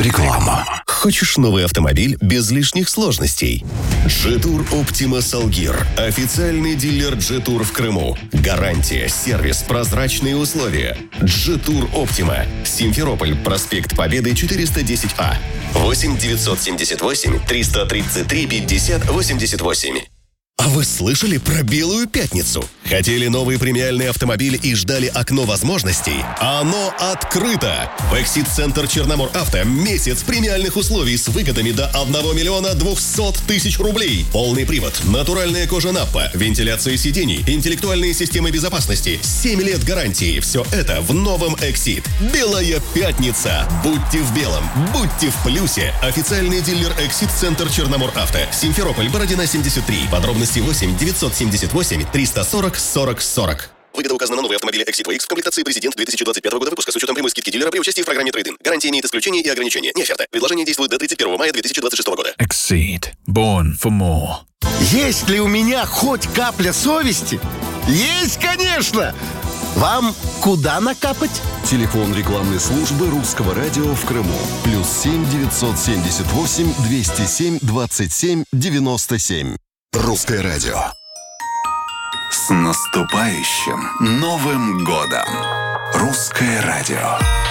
Реклама. Хочешь новый автомобиль без лишних сложностей? Jetour Optima Salguir. Официальный дилер Jetour в Крыму. Гарантия, сервис, прозрачные условия. Jetour Optima. Симферополь, проспект Победы, 410А. 8 978 333 50 88. А вы слышали про Белую пятницу? Хотели новый премиальный автомобиль и ждали окно возможностей? Оно открыто! В Эксид-центр Черномор Авто месяц премиальных условий с выгодами до 1 миллиона 200 тысяч рублей. Полный привод, натуральная кожа Наппа, вентиляция сидений, интеллектуальные системы безопасности, 7 лет гарантии. Все это в новом Эксид. Белая пятница! Будьте в белом, будьте в плюсе. Официальный дилер Эксид-центр Черномор Авто. Симферополь, Бородина, 73. Подробности 8 978 340 40 40. Выгода указана на новые автомобили Exit VX в комплектации «Президент» 2021 года выпуска с учетом прямой скидки дилера при участии в программе трейд-ин. Гарантия имеет исключения и ограничения. Не оферта. Предложение действует до 31 мая 2026 года. Exceed. Born for more. Есть ли у меня хоть капля совести? Есть, конечно! Вам куда накапать? Телефон рекламной службы Русского радио в Крыму. +7 978 207 27 97. Русское радио. С наступающим Новым годом! Русское радио.